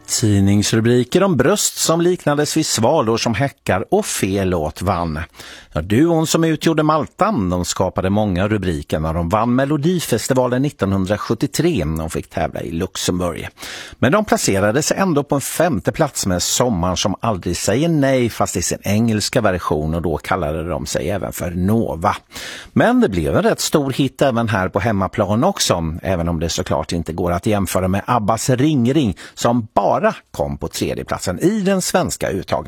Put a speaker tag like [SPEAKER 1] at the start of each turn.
[SPEAKER 1] Tidningsrubriker om bröst som liknades vid svalor som häckar och fel låt vann. Ja, duon som utgjorde Maltan, de skapade många rubriker när de vann Melodifestivalen 1973. De fick tävla i Luxemburg. Men de placerade sig ändå på en 5:e plats med Sommaren som aldrig säger nej, fast i sin engelska version, och då kallade de sig även för Nova. Men det blev en rätt stor hit även här på hemmaplan också, även om det såklart inte går att jämföra med Abbas Ring Ring som bara kom på 3:e platsen i den svenska uttagningen.